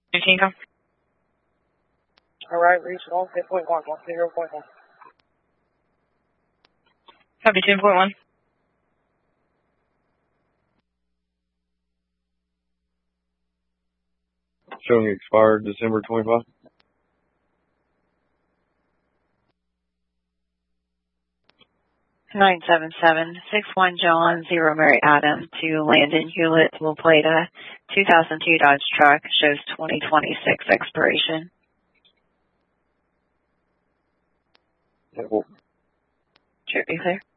19 come. Alright, reach 10.1, 10.1. Copy 10.1. Showing expired December 25. Nine 61 John 0 Mary Adam to Landon Hewlett, La Plata, 2002 Dodge truck, shows 2026 expiration. Yeah, well, Should be clear.